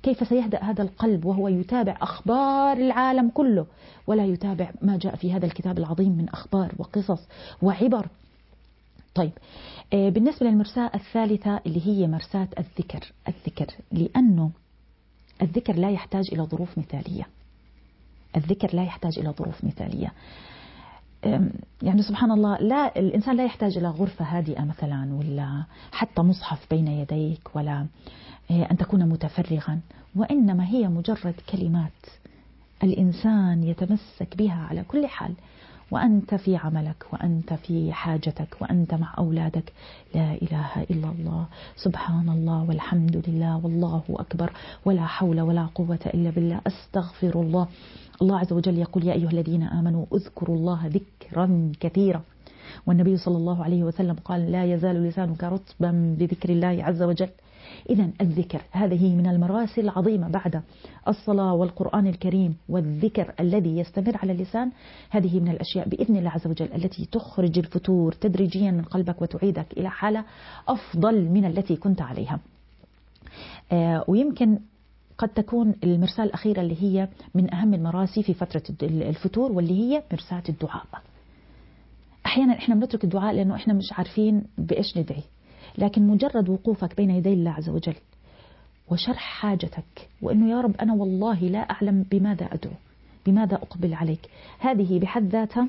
كيف سيهدأ هذا القلب وهو يتابع أخبار العالم كله ولا يتابع ما جاء في هذا الكتاب العظيم من أخبار وقصص وعبر. طيب، بالنسبة للمرساة الثالثة اللي هي مرساة الذكر، لأنه الذكر لا يحتاج إلى ظروف مثالية. الذكر لا يحتاج إلى ظروف مثالية. يعني سبحان الله، لا، الإنسان لا يحتاج إلى غرفة هادئة مثلا، ولا حتى مصحف بين يديك، ولا أن تكون متفرغا، وإنما هي مجرد كلمات الإنسان يتمسك بها على كل حال، وأنت في عملك، وأنت في حاجتك، وأنت مع أولادك. لا إله إلا الله، سبحان الله، والحمد لله، والله أكبر، ولا حول ولا قوة إلا بالله، أستغفر الله. الله عز وجل يقول: يا أيها الذين آمنوا اذكروا الله ذكرا كثيرا. والنبي صلى الله عليه وسلم قال: لا يزال لسانك رطبا بذكر الله عز وجل. إذن الذكر هذه من المراسل العظيمة بعد الصلاة والقرآن الكريم والذكر الذي يستمر على اللسان. هذه من الأشياء بإذن الله عز وجل التي تخرج الفتور تدريجيا من قلبك وتعيدك إلى حالة أفضل من التي كنت عليها. ويمكن قد تكون المرساة الأخيرة اللي هي من أهم المراسي في فترة الفتور، واللي هي مرساة الدعاء. أحيانا إحنا بنترك الدعاء لأنه إحنا مش عارفين بإيش ندعي، لكن مجرد وقوفك بين يدي الله عز وجل وشرح حاجتك، وأنه يا رب أنا والله لا أعلم بماذا أدعو، بماذا أقبل عليك، هذه بحد ذاتها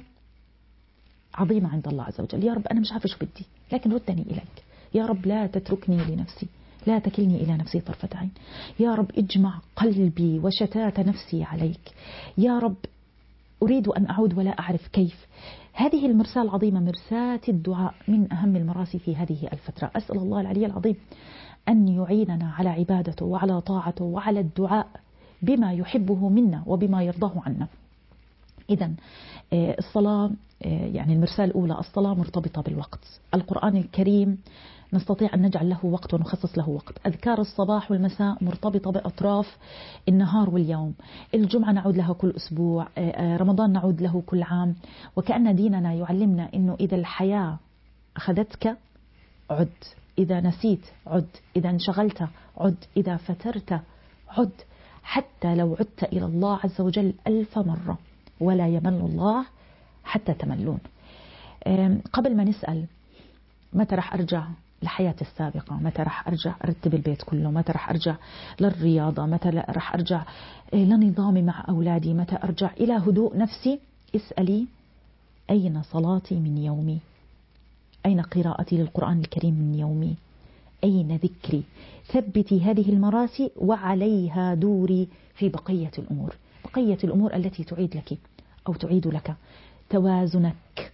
عظيمة عند الله عز وجل. يا رب أنا مش عارفة شو بدي، لكن ردني إليك. يا رب لا تتركني لنفسي، لا تكلني إلى نفسي طرفة عين. يا رب اجمع قلبي وشتات نفسي عليك. يا رب أريد أن أعود ولا أعرف كيف. هذه المرساة العظيمة، مرساة الدعاء، من أهم المراسي في هذه الفترة. أسأل الله العلي العظيم أن يعيننا على عبادته وعلى طاعته وعلى الدعاء بما يحبه منا وبما يرضاه عنا. إذن الصلاة، يعني المرساة الأولى، الصلاة مرتبطة بالوقت. القرآن الكريم نستطيع أن نجعل له وقت ونخصص له وقت. أذكار الصباح والمساء مرتبطة بأطراف النهار واليوم. الجمعة نعود لها كل أسبوع، رمضان نعود له كل عام. وكأن ديننا يعلمنا أنه إذا الحياة أخذتك عد، إذا نسيت عد، إذا انشغلت عد، إذا فترت عد، حتى لو عدت إلى الله عز وجل 1000 مرة، ولا يمل الله حتى تملون. قبل ما نسأل متى رح أرجع لحياتي السابقة، متى رح أرجع أرتب البيت كله، متى رح أرجع للرياضة، متى رح أرجع لنظامي مع أولادي، متى أرجع إلى هدوء نفسي، اسألي: أين صلاتي من يومي؟ أين قراءتي للقرآن الكريم من يومي؟ أين ذكري؟ ثبتي هذه المراسي وعليها دوري في بقية الأمور. بقية الأمور التي تعيد لك أو تعيد لك توازنك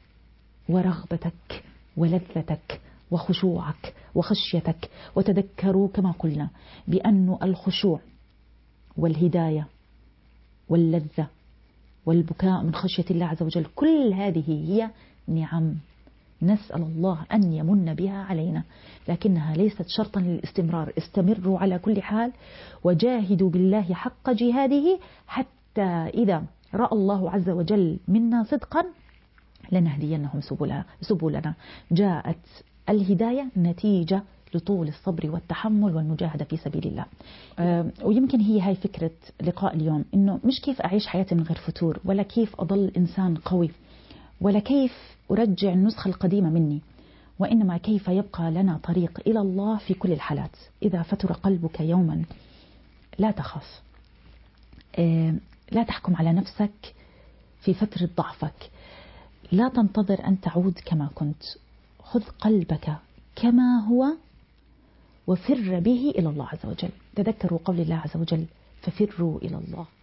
ورغبتك ولذتك وخشوعك وخشيتك. وتذكروا كما قلنا بأن الخشوع والهداية واللذة والبكاء من خشية الله عز وجل، كل هذه هي نعم نسأل الله أن يمن بها علينا، لكنها ليست شرطا للاستمرار. استمروا على كل حال وجاهدوا بالله حق جهاده، حتى إذا رأى الله عز وجل منا صدقا لنهدينهم سبلنا. جاءت الهداية نتيجة لطول الصبر والتحمل والمجاهدة في سبيل الله. ويمكن هاي فكرة لقاء اليوم، إنه مش كيف أعيش حياتي من غير فتور، ولا كيف أضل إنسان قوي، ولا كيف أرجع النسخة القديمة مني، وإنما كيف يبقى لنا طريق إلى الله في كل الحالات. إذا فتر قلبك يوما لا تخاف، لا تحكم على نفسك في فترة ضعفك، لا تنتظر أن تعود كما كنت. خذ قلبك كما هو وفر به إلى الله عز وجل. تذكروا قول الله عز وجل: ففروا إلى الله.